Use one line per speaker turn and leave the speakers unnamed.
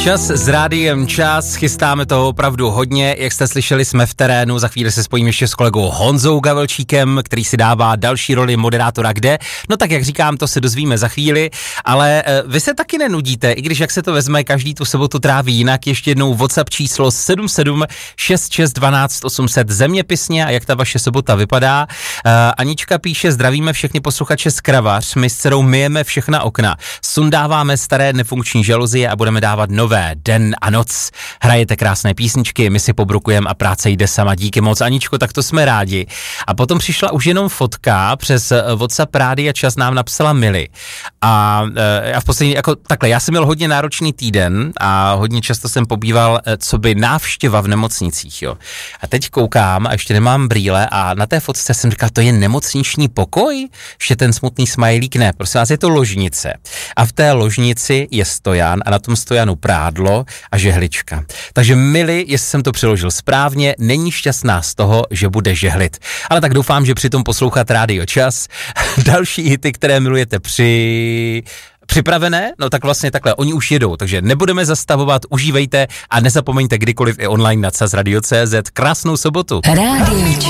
Čas s Rádiem Čas, chystáme toho opravdu hodně, jak jste slyšeli, jsme v terénu, za chvíli se spojím ještě s kolegou Honzou Gavelčíkem, který si dává další roli moderátora kde. No tak jak říkám, to se dozvíme za chvíli, ale vy se taky nenudíte, i když jak se to vezme, každý tu sobotu tráví jinak. Ještě jednou WhatsApp číslo 77 66 12 800 zeměpisně a jak ta vaše sobota vypadá. Anička píše, zdravíme všechny posluchače z Kravař, my s dcerou myjeme všechna okna, sundáváme staré nefunkční žaluzie a budeme dávat nové den a noc. Hrajete krásné písničky, my si pobrukujeme a práce jde sama. Díky moc, Aničko, tak to jsme rádi. A potom přišla už jenom fotka, přes WhatsApp Rádia Čas nám napsala Mili. A v poslední, jako takhle, já jsem měl hodně náročný týden a hodně často jsem pobýval coby návštěva v nemocnicích, jo. A teď koukám a ještě nemám brýle a na té fotce jsem říkal, to je nemocniční pokoj? Ještě ten smutný smajlík, ne, prosím vás, je to ložnice. A v té ložnici je stojan a na tom stojanu prádlo a žehlička. Takže Mili, jestli jsem to přeložil správně, není šťastná z toho, že bude žehlit. Ale tak doufám, že přitom poslouchat Rádio Čas. Další hity, které milujete připravené? No tak vlastně takhle, oni už jedou, takže nebudeme zastavovat, užívejte a nezapomeňte kdykoliv i online na CAS Radio.cz. Krásnou sobotu.
Rádio Čas.